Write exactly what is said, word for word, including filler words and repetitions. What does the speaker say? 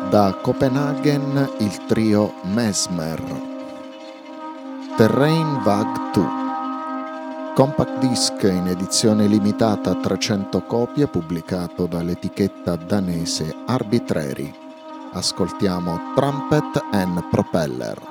Da Copenaghen il trio Mesmer. Terrain Vague due. Compact disc in edizione limitata a trecento copie, pubblicato dall'etichetta danese Arbitrary. Ascoltiamo Trumpet and Propeller.